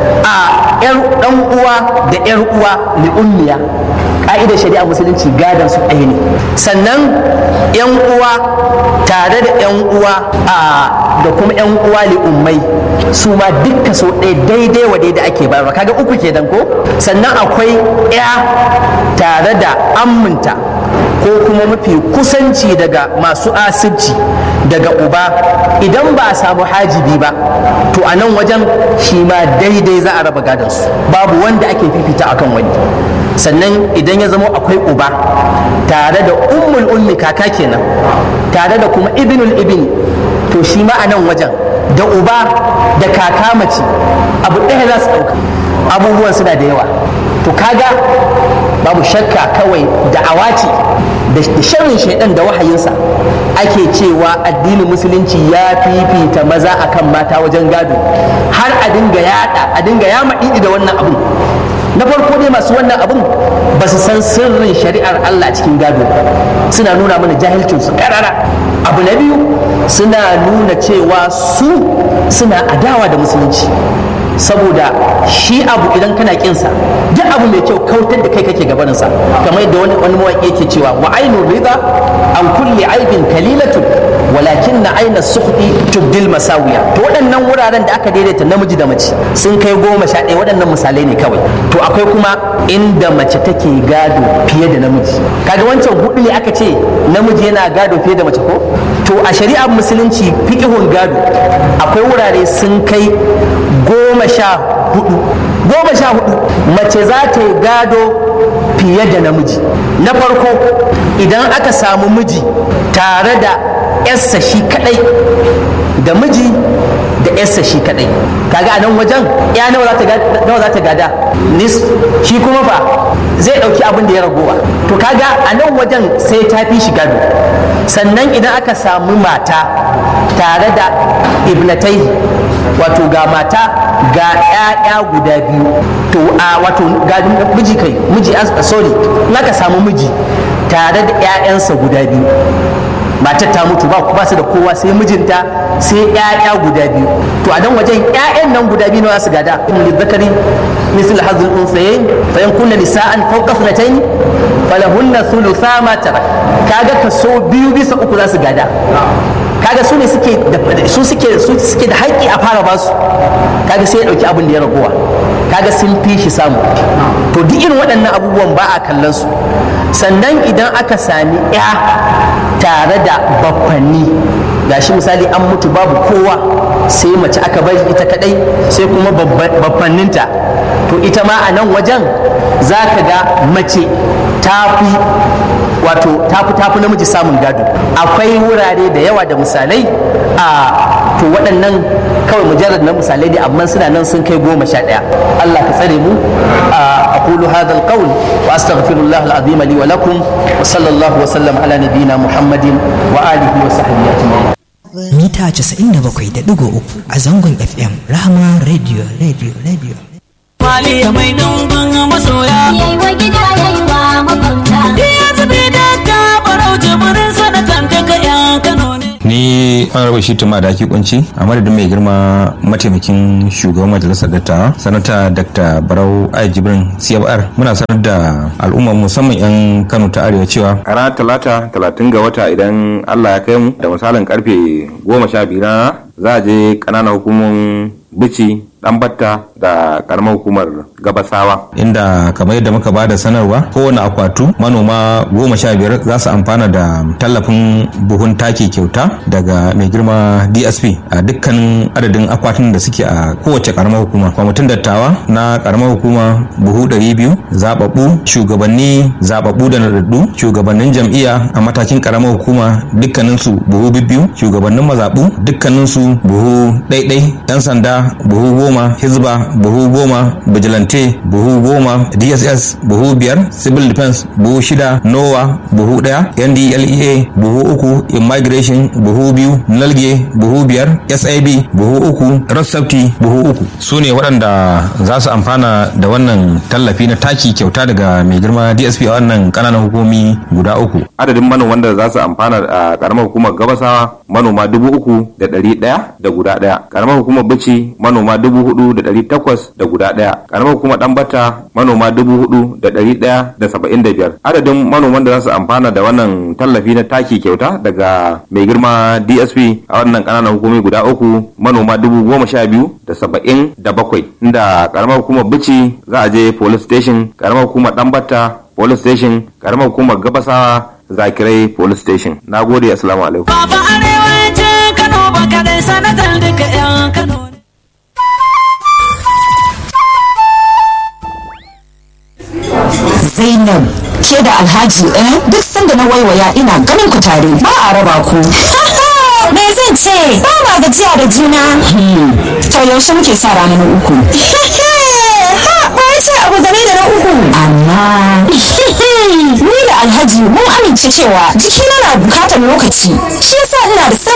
ɗan uwa da ƴar uwa li ummiya, ka'idar shari'a musulunci gadan su ɗaya ne. Sannan ƴan uwa tare da ƴan uwa da kuma ƴan uwa li ummai, su ma dukka so ɗaya daidai wa daidai ake bayarwa, kaga uku kenan ko. Sannan akwai ƴa tare da amminta ko kuma mafi kusanci daga masu asibci daga uba, idan ba a samu hajibi ba, to a nan wajen shi ma daidai za a raba gadansu, babu wanda ake fifita akan wani. Sannan idan ya zama akwai uba tare da ummul ummi, kaka kenan, tare da kuma ibnul ibni, to shi ma a nan wajen da uba da kaka mace abu ɗaya za su ɗauka, abubuwan suna da yawa. To kaga babu shakka kawai da'awa ce da sharrin shaidan da wahayinsa ake cewa addinin musulunci ya fifita maza akan mata wajen gado, har a dinga ya maɗiɗi da wannan abun. Na farko dai masu wannan abun ba su san sirrin shari'ar Allah cikin gado ba, suna nuna mana jahilcinsu ƙarara. Abu na biyu, suna nuna cewa su suna adawa da musulunci, saboda shi abu idan kana kinsa, duk abu mai kyau kautar da kai kake gabaninsa, kamar yadda wani mawaƙi yake cewa wa ainun rida an kulli aibin kalilatun walakin na aina sukhdi tubdil masawiya. To waɗannan wuraren da aka daidaita namiji da mace sun kai 11, waɗannan misalai ne kawai. To akwai kuma inda mace take gado fiye da namiji, kaga wancan hudu ne aka ce namiji yana gado fiye da mace ko. To a shari'ar musulunci fiqhun gado akwai wurare sun kai 14 mace za ta yi gado fiye da namiji. Na farko, idan aka samu miji tare da yarsa shi kadai, da miji da yarsa shi kadai, kaga a nan wajen ya nawa za ta gada, nis, shi kuma ba zai dauki abin da ya ragowa. To kaga a nan wajen sai ta fi shi gado. Sannan idan aka samu mata tare da ibnatai, wato ga mata ga 'ya'ya guda biyu, to wato ga miji sorry, in aka samu miji tare da 'ya'yansa guda biyu, matar ta mutu ba su da kowa sai mijinta sai 'ya'ya guda biyu, to a nan wajen 'ya'yan nan guda biyu na su gada. Lizzakari misl hazzul unsayayn fa in kunna nisa'an fawqa ithnatayn falahunna thulutha ma tarak, kaga kaso 2/3 za su gada. Kaga su ne suke da haƙƙi a fara basu, kaga sai ya ɗauki abin da ya ragowa, kaga sun fi shi samu. To duk irin waɗannan abubuwan ba a kallon su. Sannan idan aka sami ya tare da baffanni, gashi misali an mutu babu kowa sai mace aka bari ita kadai sai kuma baffanninta, to ita ma a nan wajen za ka ga mace tafi namiji samun gado. Akwai wurare da yawa da misalai to waɗannan kawai mujarrad na misalai ne, amma suna nan sun kai 11. Allah ka tsare mu. aqulu hadha alqawl wa astaghfirullah alazim li wa lakum wa sallallahu wa sallam ala nabiyyina muhammadin wa alihi wa sahbihi ajma'in. mita 97.3 a zangon FM Rahama Radio. Maliya mai dungun masoya yayi wa gida yayi wa makwabta ya zube da ka farauce burin sanatan daga yan Kano ne. Ni an raba shi tuma da ake kunci a madadin mai girma mataimakin shugaban majalisar dattawa sanata Dr. Barau Ai Jibrin CFR muna sanar da al'umma musamman 'yan Kano ta Arewa cewa a ranar talata 30 ga wata idan Allah ya kai mu da misalin karfe 12 na za a je ƙananan hukumomin Bici, Ɗanbatta da karamar hukumar Gabasawa inda kamar yadda muka bada sanarwa kowane akwatu manoma 15 za su amfana da tallafin buhun taki kyauta daga mai girma DSP a dukkanin adadin akwatin da suke a kowace karamar hukuma. Kwamitin dattawa na karamar hukuma buhu 200, zababbu shugabanni zababbu da nadaddu shugabannin jam'iyya a matakin karamar hukuma dukkaninsu buhu 2, shugabannin mazabu dukkaninsu buhu 1, yan sanda buhu 10, hizba buhu 10, vigilante buhu 10, DSS buhu 5, civil defense buhu 6, NOWA buhu 1, NDLEA buhu 3, immigration buhu 2, nalge buhu 5, SIB buhu 3, rossafti buhu 3 su ne waɗanda za su amfana da wannan tallafi na taki kyauta daga mai girma DSP a wannan ƙananan hukumi guda 3. Adadin manoman da za su amfana a ƙaramar hukumar Gabasawa manoma 3,100 da guda 1, ƙaramar hukumar Bici manoma 4,800 da guda 1, ƙaramar hukumar Ɗanbata manoma 4,175. Adadin manoman da za su amfana da wannan tallafi na taki kyauta daga mai girma DSP a wannan ƙananan hukumi guda 3 manoma 12,077, inda ƙaramar hukumar Bici za a je police station, ƙaramar hukumar Ɗanbata police station, ƙaramar hukumar Gabasawa Zakirai police station. Na gode, assalamu alaikum. Baba arewacin Kano ba kadai sanatan daga yan Kano ne. Zainab ke da Alhaji duk sanda na waiwaya ina ganin ku tare ba a raba ku. Me zan ce ba ma gajiya da juna. To yaushe muke sa rana na uku. Ba ce abu game da na uku. Amma ni da Alhaji mun amince cewa jikina na bukatar lokaci. Shi yasa ina da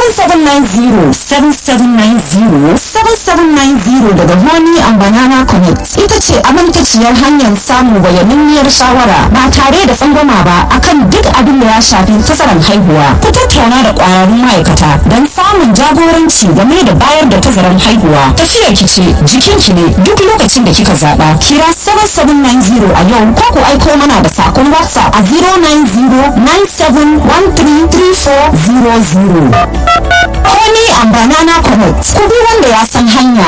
7790 daga Honey and Banana Connect. Ita ce amintaciyar hanyar samun bayananniyar shawara ba tare da tsangwama ba akan duk abin da ya shafi tazarar haihuwa. Ku tattauna da ƙwararrun ma'aikata don samun jagoranci game da bayar da tazarar haihuwa. Tafiyar ki ce jikinki ne duk lokacin da kika zaɓa. Kira 7790 a yau ko ku aiko mana da sakon WhatsApp a 09097133400. Honey and Banana Connect. Ku bi wanda ya san hanya